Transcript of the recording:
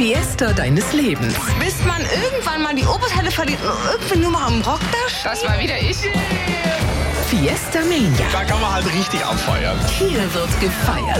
Fiesta deines Lebens. Bis man irgendwann mal die Oberteile verliert und irgendwie nur mal am Rock da Das war wieder ich. Fiesta Mania. Da kann man halt richtig abfeiern. Hier wird gefeiert.